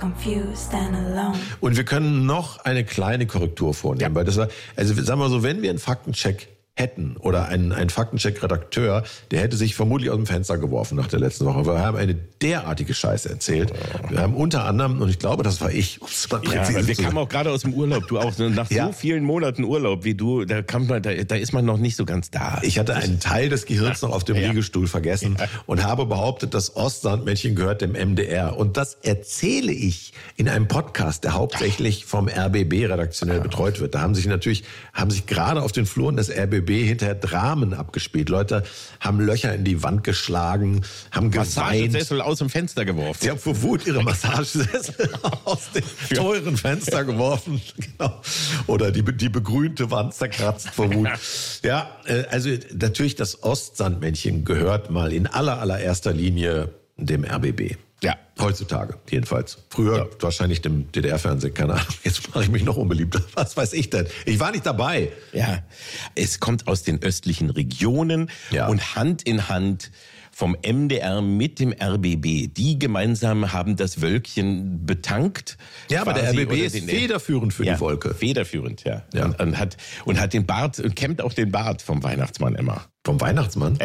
confused and alone. Und wir können noch eine kleine Korrektur vornehmen, weil das war, also sagen wir so, wenn wir einen Faktencheck hätten oder ein Faktencheck-Redakteur, der hätte sich vermutlich aus dem Fenster geworfen nach der letzten Woche. Wir haben eine derartige Scheiße erzählt. Wir haben unter anderem, und ich glaube, das war ich, um es mal präzise wir kamen auch gerade aus dem Urlaub, du auch, nach so vielen Monaten Urlaub wie du, da ist man noch nicht so ganz da. Ich hatte einen Teil des Gehirns noch auf dem Liegestuhl vergessen und habe behauptet, das Ostsandmännchen gehört dem MDR. Und das erzähle ich in einem Podcast, der hauptsächlich vom RBB redaktionell betreut wird. Da haben sich gerade auf den Fluren des RBB hinterher Dramen abgespielt. Leute haben Löcher in die Wand geschlagen, haben geweint. Massagesessel aus dem Fenster geworfen. Sie haben vor Wut ihre Massagesessel aus dem teuren Fenster geworfen. Genau. Oder die begrünte Wand zerkratzt vor Wut. Ja, also natürlich das Ostsandmännchen gehört mal in allererster Linie dem RBB. Ja. Heutzutage jedenfalls. Früher wahrscheinlich dem DDR-Fernsehen, keine Ahnung. Jetzt mache ich mich noch unbeliebter. Was weiß ich denn? Ich war nicht dabei. Ja, es kommt aus den östlichen Regionen und Hand in Hand vom MDR mit dem RBB. Die gemeinsam haben das Wölkchen betankt. Ja, aber der RBB ist federführend für die Wolke. Federführend, ja. Und hat den Bart, kämmt auch den Bart vom Weihnachtsmann immer. Vom Weihnachtsmann?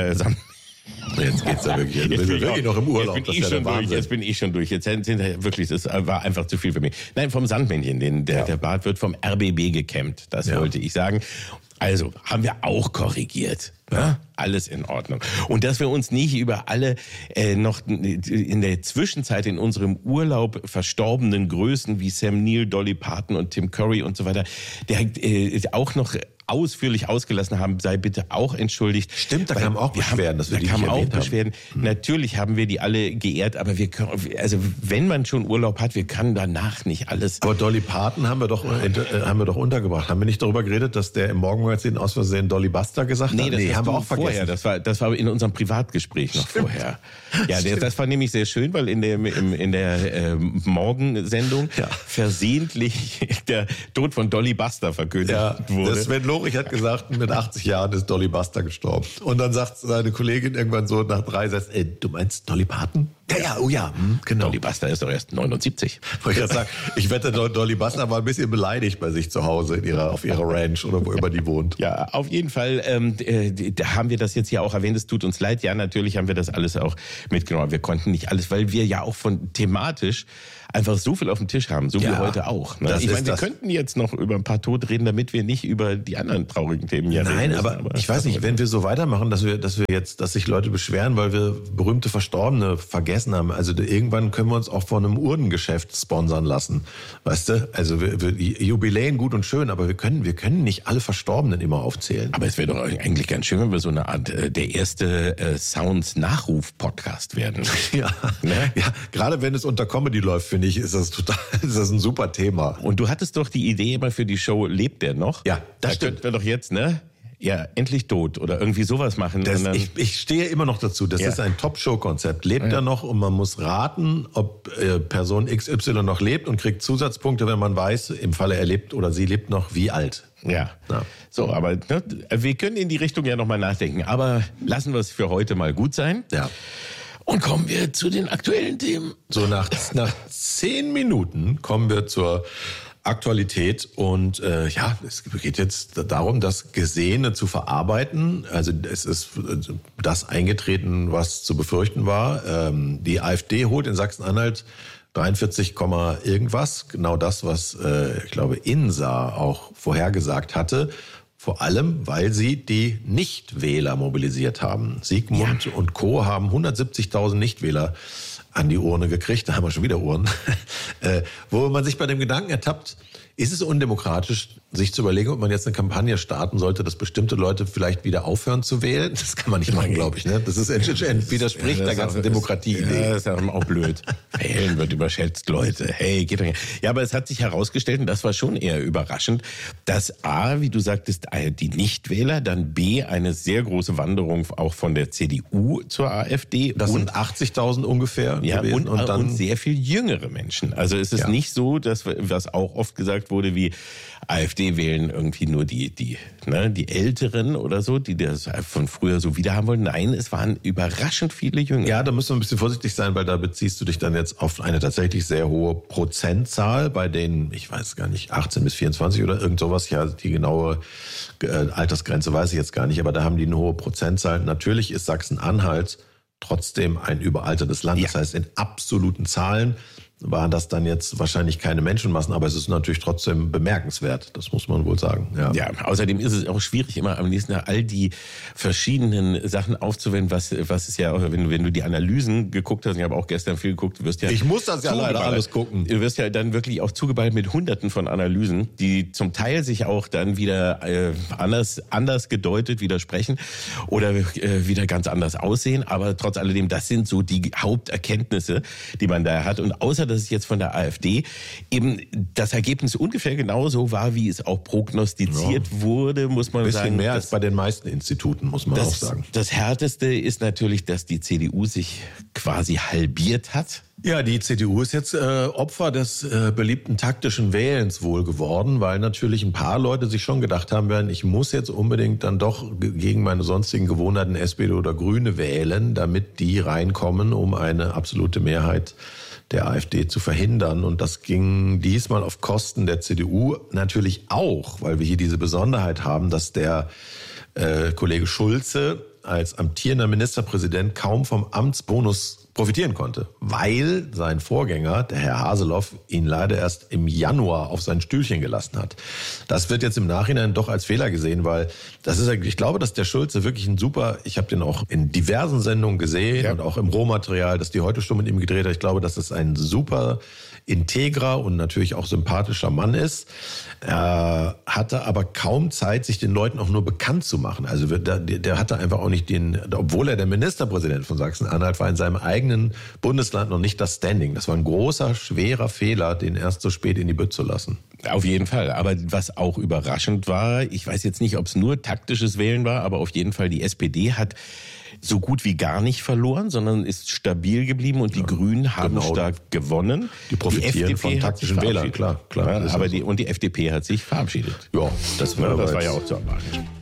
Jetzt geht's ja wirklich. Jetzt bin ich wirklich noch im Urlaub. Jetzt bin ich schon durch. Jetzt sind wirklich, das war einfach zu viel für mich. Nein, vom Sandmännchen. Der Bart wird vom RBB gekämmt. Das wollte ich sagen. Also, haben wir auch korrigiert. Ja? Alles in Ordnung. Und dass wir uns nicht über alle noch in der Zwischenzeit in unserem Urlaub verstorbenen Größen wie Sam Neill, Dolly Parton und Tim Curry und so weiter, der auch noch ausführlich ausgelassen haben, sei bitte auch entschuldigt. Stimmt, da kamen auch Beschwerden, dass wir die nicht erwähnt haben. Natürlich haben wir die alle geehrt, aber wir können, also wenn man schon Urlaub hat, wir können danach nicht alles. Aber Dolly Parton haben wir doch untergebracht. Haben wir nicht darüber geredet, dass der im Morgenmagazin aus Versehen Dolly Buster gesagt hat? Nee, haben wir auch vergessen. Das war in unserem Privatgespräch noch vorher. Ja, das war nämlich sehr schön, weil in der Morgensendung versehentlich der Tod von Dolly Buster verkündet wurde. Sven Lorich hat gesagt, mit 80 Jahren ist Dolly Buster gestorben. Und dann sagt seine Kollegin irgendwann so nach 3 Sätzen, du meinst Dolly Parton? Ja, genau. Dolly Buster ist doch erst 79. Wollte ich gerade sagen, ich wette, Dolly Buster war ein bisschen beleidigt bei sich zu Hause auf ihrer Ranch oder wo immer die wohnt. Ja, auf jeden Fall da haben wir das jetzt ja auch erwähnt. Es tut uns leid. Ja, natürlich haben wir das alles auch mitgenommen. Wir konnten nicht alles, weil wir ja auch von thematisch einfach so viel auf dem Tisch haben, so wie heute auch. Ne? Ich meine, wir könnten jetzt noch über ein paar Tod reden, damit wir nicht über die anderen traurigen Themen reden. Nein, aber ich weiß nicht, wenn wir so weitermachen, dass sich Leute beschweren, weil wir berühmte Verstorbene vergessen haben. Also irgendwann können wir uns auch von einem Urdengeschäft sponsern lassen. Weißt du? Also Jubiläen gut und schön, aber wir können nicht alle Verstorbenen immer aufzählen. Aber es wäre doch eigentlich ganz schön, wenn wir so eine Art der erste Sounds-Nachruf-Podcast werden. Ja, gerade wenn es unter Comedy läuft, finde ich, ist das ein super Thema. Und du hattest doch die Idee immer für die Show Lebt der noch? Ja, das stimmt. Könnten wir doch jetzt, endlich tot oder irgendwie sowas machen. Ich stehe immer noch dazu. Das ist ein Top-Show-Konzept. Lebt er noch und man muss raten, ob Person XY noch lebt und kriegt Zusatzpunkte, wenn man weiß, im Falle er lebt oder sie lebt noch, wie alt. Ja. So, aber wir können in die Richtung ja nochmal nachdenken. Aber lassen wir es für heute mal gut sein. Ja. Und kommen wir zu den aktuellen Themen. So, nach 10 Minuten kommen wir zur Aktualität und es geht jetzt darum, das Gesehene zu verarbeiten. Also es ist das eingetreten, was zu befürchten war. Die AfD holt in Sachsen-Anhalt 43, irgendwas. Genau das, was ich glaube INSA auch vorhergesagt hatte. Vor allem, weil sie die Nichtwähler mobilisiert haben. Sigmund und Co. haben 170.000 Nichtwähler an die Urne gekriegt. Da haben wir schon wieder Urnen. Wo man sich bei dem Gedanken ertappt, ist es undemokratisch, sich zu überlegen, ob man jetzt eine Kampagne starten sollte, dass bestimmte Leute vielleicht wieder aufhören zu wählen? Das kann man nicht machen, glaube ich. Ne? Das widerspricht der ganzen Demokratie-Idee. Ja, das ist auch blöd. Wählen wird überschätzt, Leute. Hey, geht doch nicht. Ja, aber es hat sich herausgestellt, und das war schon eher überraschend, dass A, wie du sagtest, die Nichtwähler, dann B, eine sehr große Wanderung auch von der CDU zur AfD. Das sind 80.000 ungefähr gewesen. Und Und sehr viel jüngere Menschen. Also es ist nicht so, dass, was auch oft gesagt wurde, wie AfD wählen irgendwie nur die Älteren oder so, die das von früher so wieder haben wollen. Nein, es waren überraschend viele Jüngere. Ja, da müssen wir ein bisschen vorsichtig sein, weil da beziehst du dich dann jetzt auf eine tatsächlich sehr hohe Prozentzahl, bei denen, ich weiß gar nicht, 18 bis 24 oder irgend sowas, ja, die genaue Altersgrenze weiß ich jetzt gar nicht, aber da haben die eine hohe Prozentzahl. Natürlich ist Sachsen-Anhalt trotzdem ein überaltertes Land. Ja. Das heißt, in absoluten Zahlen waren das dann jetzt wahrscheinlich keine Menschenmassen, aber es ist natürlich trotzdem bemerkenswert, das muss man wohl sagen. Ja, außerdem ist es auch schwierig, immer am nächsten Tag all die verschiedenen Sachen aufzuwenden, was ist ja, wenn du die Analysen geguckt hast, ich habe auch gestern viel geguckt, du wirst ja... Ich muss das ja leider alles gucken. Du wirst ja dann wirklich auch zugeballt mit Hunderten von Analysen, die zum Teil sich auch dann wieder anders gedeutet widersprechen oder wieder ganz anders aussehen, aber trotz alledem, das sind so die Haupterkenntnisse, die man da hat. Und außer dass es jetzt von der AfD eben das Ergebnis ungefähr genauso war, wie es auch prognostiziert wurde, muss man sagen. Ein bisschen mehr als bei den meisten Instituten, muss man auch sagen. Das Härteste ist natürlich, dass die CDU sich quasi halbiert hat. Ja, die CDU ist jetzt Opfer des beliebten taktischen Wählens wohl geworden, weil natürlich ein paar Leute sich schon gedacht haben werden, ich muss jetzt unbedingt dann doch gegen meine sonstigen Gewohnheiten SPD oder Grüne wählen, damit die reinkommen, um eine absolute Mehrheit der AfD zu verhindern. Und das ging diesmal auf Kosten der CDU natürlich auch, weil wir hier diese Besonderheit haben, dass der Kollege Schulze als amtierender Ministerpräsident kaum vom Amtsbonus profitieren konnte, weil sein Vorgänger, der Herr Haseloff, ihn leider erst im Januar auf sein Stühlchen gelassen hat. Das wird jetzt im Nachhinein doch als Fehler gesehen, weil das ist, ich glaube, dass der Schulze wirklich ein super, ich habe den auch in diversen Sendungen gesehen und auch im Rohmaterial, das die Heute Stunde mit ihm gedreht hat. Ich glaube, dass das ein super integrer und natürlich auch sympathischer Mann ist. Er hatte aber kaum Zeit, sich den Leuten auch nur bekannt zu machen. Also der hatte einfach auch nicht obwohl er der Ministerpräsident von Sachsen-Anhalt war, in seinem eigenen Bundesland noch nicht das Standing. Das war ein großer, schwerer Fehler, den erst so spät in die Bütt zu lassen. Auf jeden Fall. Aber was auch überraschend war, ich weiß jetzt nicht, ob es nur taktisches Wählen war, aber auf jeden Fall die SPD hat so gut wie gar nicht verloren, sondern ist stabil geblieben und die Grünen haben stark gewonnen. Die profitieren von taktischen Wählern, klar. Aber die FDP hat sich verabschiedet. Ja, das war ja auch zu erwarten.